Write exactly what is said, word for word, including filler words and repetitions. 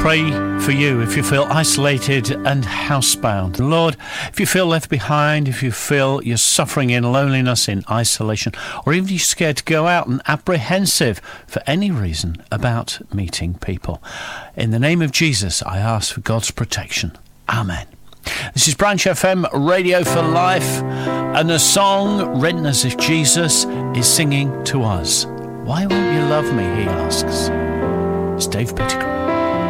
pray for you if you feel isolated and housebound. Lord, if you feel left behind, if you feel you're suffering in loneliness, in isolation, or even you're scared to go out and apprehensive for any reason about meeting people, in the name of Jesus, I ask for God's protection. Amen. This is Branch F M Radio for Life, and a song written as if Jesus is singing to us. Why won't you love me, he asks. It's Dave Pettigrew.